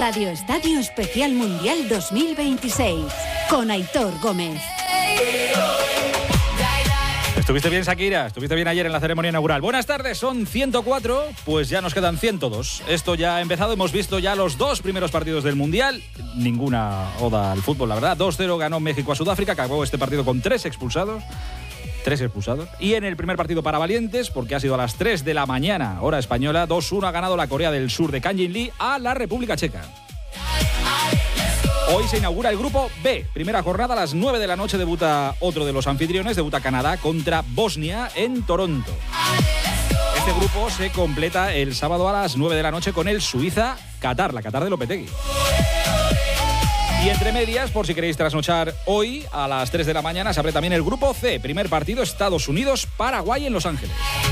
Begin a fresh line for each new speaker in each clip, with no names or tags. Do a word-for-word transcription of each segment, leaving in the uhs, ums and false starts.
Radio Estadio Especial Mundial dos mil veintiséis con Aitor Gómez.
¿Estuviste bien, Shakira? ¿Estuviste bien ayer en la ceremonia inaugural? Buenas tardes, son ciento cuatro, pues ya nos quedan ciento dos. Esto ya ha empezado, hemos visto ya los dos primeros partidos del Mundial. Ninguna oda al fútbol, la verdad. dos cero ganó México a Sudáfrica, acabó este partido con tres expulsados. Tres expulsados. Y en el primer partido para valientes, porque ha sido a las tres de la mañana, hora española, dos uno ha ganado la Corea del Sur de Kang Jin Lee a la República Checa. Hoy se inaugura el grupo B. Primera jornada, a las nueve de la noche debuta otro de los anfitriones, debuta Canadá contra Bosnia en Toronto. Este grupo se completa el sábado a las nueve de la noche con el Suiza-Qatar, la Qatar de Lopetegui. Y entre medias, por si queréis trasnochar hoy, a las tres de la mañana se abre también el grupo C. Primer partido, Estados Unidos-Paraguay en Los Ángeles.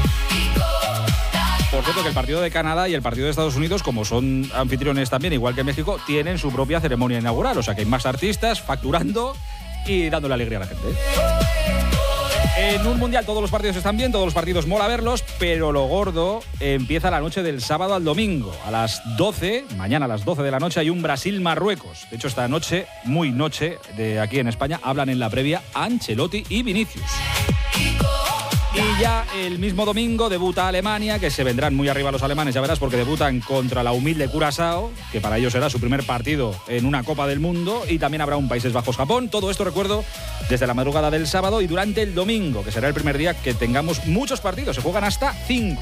Por cierto, que el partido de Canadá y el partido de Estados Unidos, como son anfitriones también, igual que México, tienen su propia ceremonia inaugural. O sea que hay más artistas facturando y dándole alegría a la gente. En un mundial todos los partidos están bien, todos los partidos mola verlos, pero lo gordo empieza la noche del sábado al domingo. A las doce, mañana a las doce de la noche, hay un Brasil-Marruecos. De hecho, esta noche, muy noche, de aquí en España, hablan en la previa Ancelotti y Vinicius. Y ya el mismo domingo debuta Alemania, que se vendrán muy arriba los alemanes, ya verás, porque debutan contra la humilde Curazao, que para ellos será su primer partido en una Copa del Mundo, y también habrá un Países Bajos-Japón. Todo esto, recuerdo, desde la madrugada del sábado y durante el domingo, que será el primer día que tengamos muchos partidos. Se juegan hasta cinco.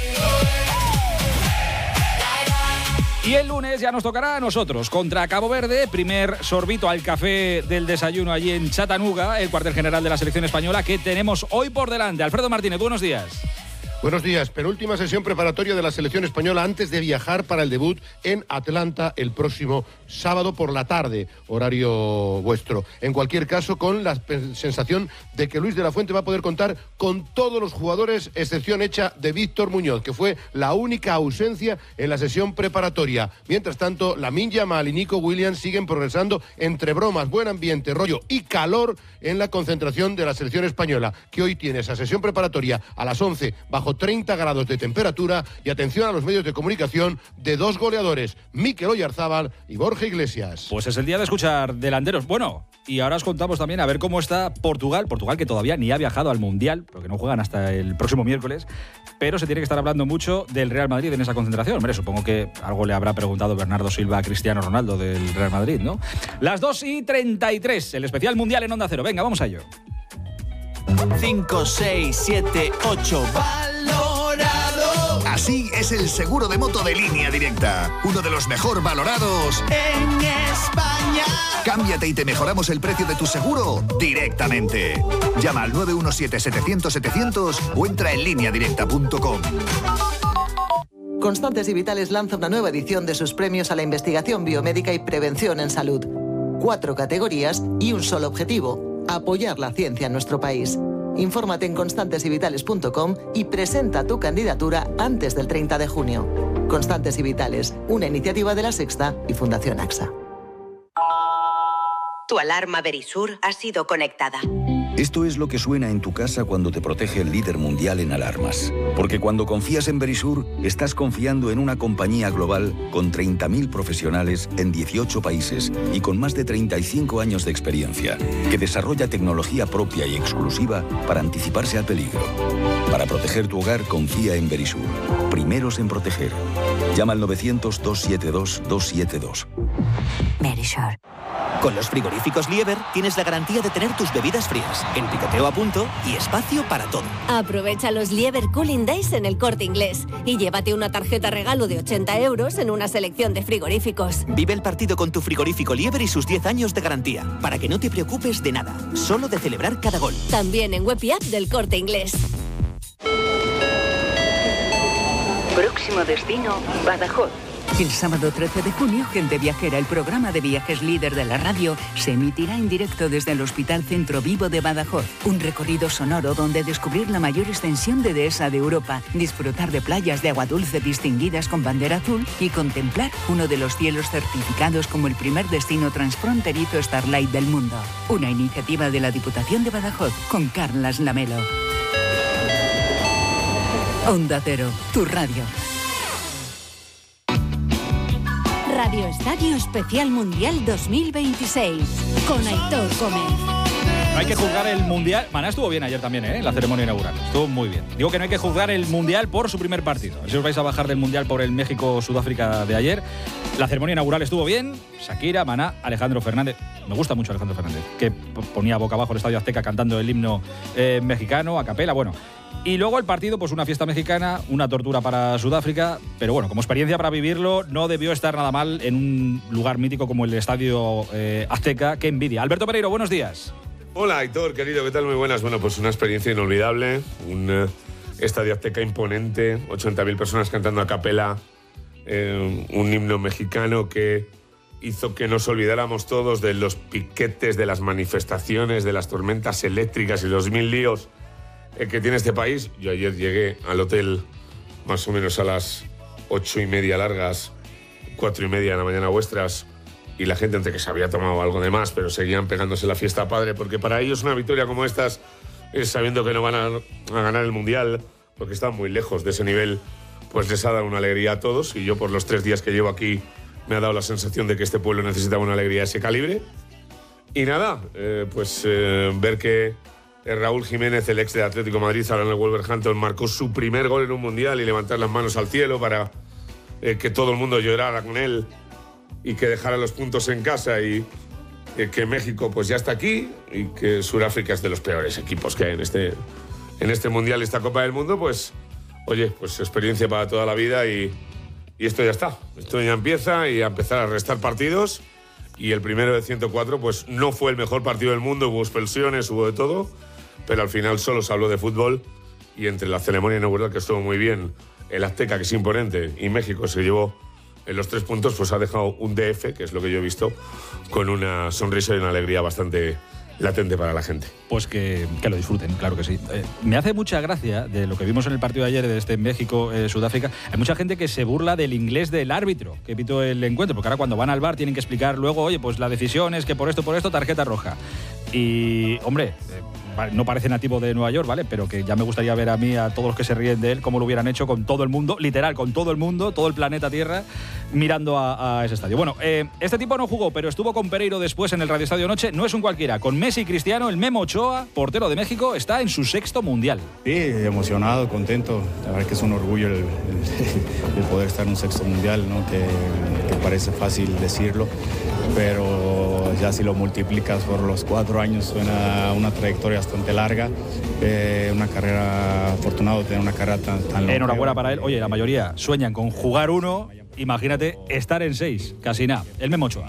Y el lunes ya nos tocará a nosotros contra Cabo Verde, primer sorbito al café del desayuno allí en Chattanooga, el cuartel general de la selección española que tenemos hoy por delante. Alfredo Martínez, buenos días.
Buenos días. Penúltima sesión preparatoria de la selección española antes de viajar para el debut en Atlanta el próximo sábado por la tarde, horario vuestro. En cualquier caso, con la sensación de que Luis de la Fuente va a poder contar con todos los jugadores, excepción hecha de Víctor Muñoz, que fue la única ausencia en la sesión preparatoria. Mientras tanto, Lamine Yamal y Nico Williams siguen progresando entre bromas, buen ambiente, rollo y calor en la concentración de la selección española, que hoy tiene esa sesión preparatoria a las once bajo treinta grados de temperatura y atención a los medios de comunicación de dos goleadores, Mikel Oyarzábal y Borja Iglesias.
Pues es el día de escuchar delanteros. Bueno, y ahora os contamos también a ver cómo está Portugal, Portugal que todavía ni ha viajado al Mundial, porque no juegan hasta el próximo miércoles, pero se tiene que estar hablando mucho del Real Madrid en esa concentración. Hombre, supongo que algo le habrá preguntado Bernardo Silva a Cristiano Ronaldo del Real Madrid, ¿no? Las dos y treinta y tres, el especial Mundial en Onda Cero. Venga, vamos a ello.
cinco, seis, siete, ocho valorado.
Así es el seguro de moto de Línea Directa, uno de los mejor valorados
en España.
Cámbiate y te mejoramos el precio de tu seguro directamente. Llama al nueve uno siete, setecientos, setecientos o entra en línea directa punto com.
Constantes y Vitales lanza una nueva edición de sus premios a la investigación biomédica y prevención en salud. Cuatro categorías y un solo objetivo: apoyar la ciencia en nuestro país. Infórmate en constantes y vitales punto com y presenta tu candidatura antes del treinta de junio. Constantes y Vitales, una iniciativa de La Sexta y Fundación AXA.
Tu alarma Verisur ha sido conectada.
Esto es lo que suena en tu casa cuando te protege el líder mundial en alarmas. Porque cuando confías en Verisur, estás confiando en una compañía global con treinta mil profesionales en dieciocho países y con más de treinta y cinco años de experiencia, que desarrolla tecnología propia y exclusiva para anticiparse al peligro. Para proteger tu hogar, confía en Verisur. Primeros en proteger. Llama al novecientos, doscientos setenta y dos, doscientos setenta y dos.
Verisur.
Con los frigoríficos Lieber tienes la garantía de tener tus bebidas frías, el picoteo a punto y espacio para todo.
Aprovecha los Lieber Cooling Days en El Corte Inglés y llévate una tarjeta regalo de ochenta euros en una selección de frigoríficos.
Vive el partido con tu frigorífico Lieber y sus diez años de garantía, para que no te preocupes de nada, solo de celebrar cada gol.
También en web y app del Corte Inglés.
Próximo destino, Badajoz.
El sábado trece de junio, Gente Viajera, el programa de viajes líder de la radio, se emitirá en directo desde el Hospital Centro Vivo de Badajoz. Un recorrido sonoro donde descubrir la mayor extensión de dehesa de Europa, disfrutar de playas de agua dulce distinguidas con bandera azul y contemplar uno de los cielos certificados como el primer destino transfronterizo Starlight del mundo. Una iniciativa de la Diputación de Badajoz con Carlas Lamelo. Onda Cero, tu radio.
Radio Estadio Especial Mundial dos mil veintiséis con Aitor Gómez.
No hay que juzgar el Mundial. Maná estuvo bien ayer también, ¿eh? En la ceremonia inaugural. Estuvo muy bien. Digo que no hay que juzgar el Mundial por su primer partido. A ver si os vais a bajar del Mundial por el México-Sudáfrica de ayer. La ceremonia inaugural estuvo bien. Shakira, Maná, Alejandro Fernández. Me gusta mucho Alejandro Fernández, que ponía boca abajo el Estadio Azteca cantando el himno eh, mexicano a capela. Bueno. Y luego el partido, pues una fiesta mexicana, una tortura para Sudáfrica, pero bueno, como experiencia para vivirlo, no debió estar nada mal en un lugar mítico como el Estadio eh, Azteca. ¡Qué envidia! Alberto Pereiro, buenos días.
Hola, Aitor, querido, ¿qué tal? Muy buenas. Bueno, pues una experiencia inolvidable, un uh, Estadio Azteca imponente, ochenta mil personas cantando a capela, eh, un himno mexicano que hizo que nos olvidáramos todos de los piquetes, de las manifestaciones, de las tormentas eléctricas y los mil líos eh, que tiene este país. Yo ayer llegué al hotel más o menos a las ocho y media largas, cuatro y media de la mañana vuestras, y la gente, entre que se había tomado algo de más, pero seguían pegándose la fiesta padre, porque para ellos una victoria como estas es sabiendo que no van a, a ganar el Mundial, porque están muy lejos de ese nivel, pues les ha dado una alegría a todos, y yo por los tres días que llevo aquí me ha dado la sensación de que este pueblo necesitaba una alegría de ese calibre. Y nada, eh, pues eh, ver que Raúl Jiménez, el ex de Atlético de Madrid, ahora en el Wolverhampton, marcó su primer gol en un Mundial y levantar las manos al cielo para eh, que todo el mundo llorara con él y que dejara los puntos en casa, y eh, que México pues ya está aquí, y que Sudáfrica es de los peores equipos que hay en este, en este Mundial, esta Copa del Mundo. Pues oye, pues experiencia para toda la vida, y, y esto ya está, esto ya empieza, y a empezar a restar partidos. Y el primero de ciento cuatro pues no fue el mejor partido del mundo, hubo expulsiones, hubo de todo, pero al final solo se habló de fútbol, y entre la ceremonia inaugural, que estuvo muy bien, el Azteca, que es imponente, y México se llevó en los tres puntos, pues ha dejado un D F, que es lo que yo he visto, con una sonrisa y una alegría bastante latente para la gente.
Pues que, que lo disfruten, claro que sí. Eh, me hace mucha gracia de lo que vimos en el partido de ayer de este México-Sudáfrica. Eh, Hay mucha gente que se burla del inglés del árbitro que pitó el encuentro, porque ahora cuando van al bar tienen que explicar luego, oye, pues la decisión es que por esto, por esto, tarjeta roja. Y, hombre, eh, no parece nativo de Nueva York, ¿vale? Pero que ya me gustaría ver a mí, a todos los que se ríen de él, cómo lo hubieran hecho con todo el mundo, literal, con todo el mundo, todo el planeta Tierra, mirando a, a ese estadio. Bueno, eh, este tipo no jugó, pero estuvo con Pereiro después en el Radio Estadio Noche. No es un cualquiera. Con Messi y Cristiano, el Memo Ochoa, portero de México, está en su sexto Mundial.
Sí, emocionado, contento. La verdad que es un orgullo el, el, el poder estar en un sexto Mundial, ¿no? Que, que parece fácil decirlo, pero ya si lo multiplicas por los cuatro años, suena una trayectoria bastante larga. Eh, una carrera, afortunado de tener una carrera tan, tan longa.
Enhorabuena para él. Oye, la mayoría sueñan con jugar uno, imagínate estar en seis, casi nada. El Memo Ochoa.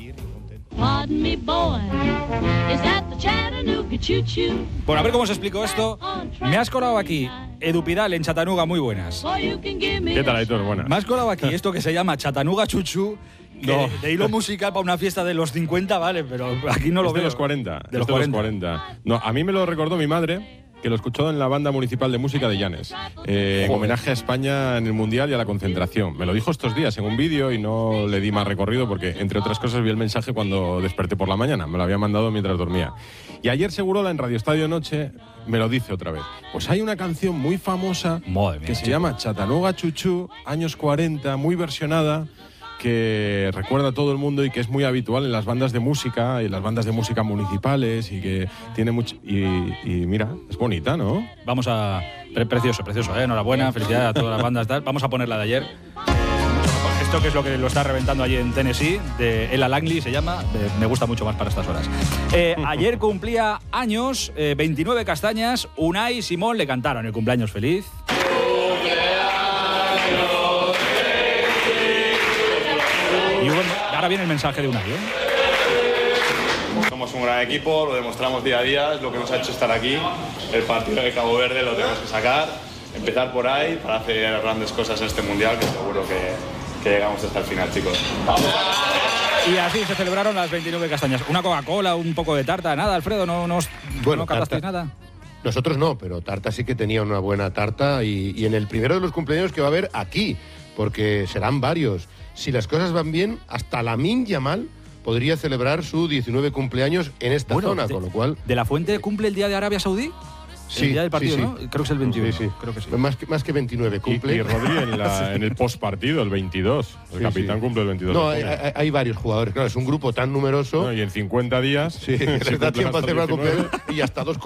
Bueno, a ver cómo os explico esto. Me has colado aquí Edu Pidal en Chattanooga, muy buenas.
¿Qué tal, Aitor? Buenas.
Me has colado aquí esto que se llama Chattanooga Chuchu. No. De hilo musical para una fiesta de los cincuenta, vale, pero aquí no lo
es
veo.
De los cuarenta.
De los
de los cuarenta. No, a mí me lo recordó mi madre, que lo escuchó en la Banda Municipal de Música de Llanes, eh, en homenaje a España en el Mundial y a la concentración. Me lo dijo estos días en un vídeo y no le di más recorrido porque, entre otras cosas, vi el mensaje cuando desperté por la mañana. Me lo había mandado mientras dormía. Y ayer Segurola, en Radio Estadio Noche, me lo dice otra vez. Pues hay una canción muy famosa
Madre mía,
que se
chico.
llama Chattanooga Chuchu, años cuarenta, muy versionada, que recuerda a todo el mundo y que es muy habitual en las bandas de música y las bandas de música municipales, y que tiene mucho... Y, y mira, es bonita, ¿no?
Vamos a... Pre precioso, precioso, ¿eh? Enhorabuena, felicidades a todas las bandas. Tal. Vamos a poner la de ayer. Esto que es lo que lo está reventando allí en Tennessee, de Ella Langley se llama, eh, me gusta mucho más para estas horas. Eh, ayer cumplía años, eh, veintinueve castañas, Unai y Simón le cantaron el cumpleaños feliz. Y bueno, ahora viene el mensaje de Unai, ¿eh?
Somos un gran equipo, lo demostramos día a día, es lo que nos ha hecho estar aquí. El partido de Cabo Verde lo tenemos que sacar, empezar por ahí para hacer grandes cosas en este Mundial, que seguro que, que llegamos hasta el final, chicos. ¡Vamos!
Y así se celebraron las veintinueve castañas. Una Coca-Cola, un poco de tarta, nada, Alfredo, ¿no, no,
bueno,
no cantasteis
tarta.
nada?
Nosotros no, pero tarta sí que tenía una buena tarta, y, y en el primero de los cumpleaños que va a haber aquí, porque serán varios. Si las cosas van bien, hasta Lamine Yamal podría celebrar su diecinueve cumpleaños en esta
bueno,
zona,
de,
con lo cual...
¿De la Fuente cumple el día de Arabia Saudí?
Sí,
el día del partido,
sí, sí.
¿no? Creo que es el veintiuno.
Sí, sí.
Creo que sí.
Más que, más que veintinueve, cumple.
Y, y Rodri en, la, en el postpartido, el veintidós. El
Sí,
capitán
sí.
cumple el veintidós.
No,
de
hay,
junio.
hay- hay varios jugadores. Claro, es un grupo tan numoso.
No, y en cincuenta días.
Sí,
se
les da
cumplen
tiempo a
hasta
celebrar el
diecinueve.
cumpleaños y hasta dos